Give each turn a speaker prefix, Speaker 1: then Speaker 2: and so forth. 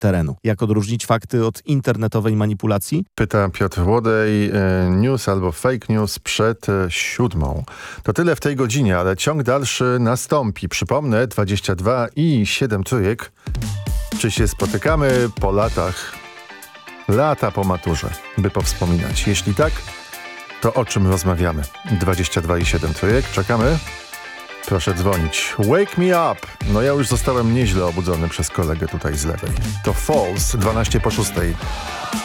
Speaker 1: terenu. Jak odróżnić fakty od internetowej manipulacji?
Speaker 2: Pyta Piotr Włodej, news albo fake news przed 7. To tyle w tej godzinie, ale ciąg dalszy nastąpi. Przypomnę, 22 i 7 trójek. Czy się spotykamy po latach? Lata po maturze, by powspominać. Jeśli tak, to o czym rozmawiamy? 22 i 7 trójek. Czekamy? Proszę dzwonić. Wake me up! No ja już zostałem nieźle obudzony przez kolegę tutaj z lewej. To Falls, 12 po 6.